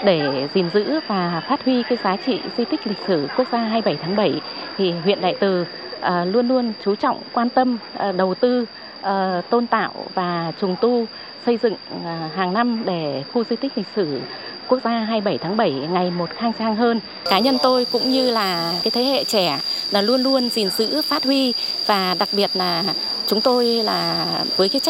Để gìn giữ và phát huy cái giá trị di tích lịch sử quốc gia 27 tháng 7 thì huyện Đại Từ luôn luôn chú trọng quan tâm đầu tư tôn tạo và trùng tu xây dựng hàng năm để khu di tích lịch sử quốc gia 27 tháng 7 ngày một khang trang hơn. Cá nhân tôi cũng như là cái thế hệ trẻ là luôn luôn gìn giữ phát huy, và đặc biệt là chúng tôi là với cái